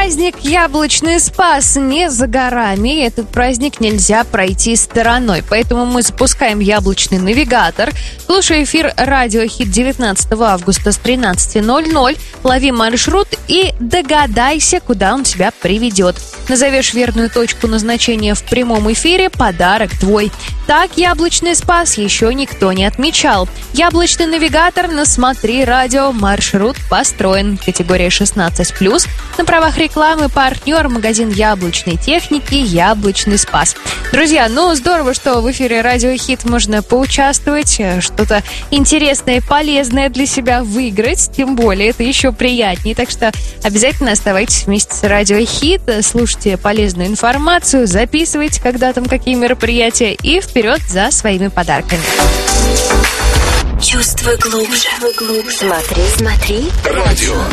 Праздник Яблочный Спас не за горами. Этот праздник нельзя пройти стороной. Поэтому мы запускаем Яблочный навигатор. Слушай эфир Радио Хит 19 августа с 13:00. Лови маршрут и догадайся, куда он тебя приведет. Назовешь верную точку назначения в прямом эфире — подарок твой. Так Яблочный Спас еще никто не отмечал. Яблочный навигатор на Смотри Радио. Маршрут построен. Категория 16+. На правах рекламы партнер магазин яблочной техники «Яблочный Спас». Друзья, здорово, что в эфире Радио Хит можно поучаствовать, что-то интересное и полезное для себя выиграть. Тем более, это еще приятнее. Так что обязательно оставайтесь вместе с Радио Хит, слушайте полезную информацию, записывайте, когда там какие мероприятия, и вперед за своими подарками. Чувствуй глубже. Смотри. Радио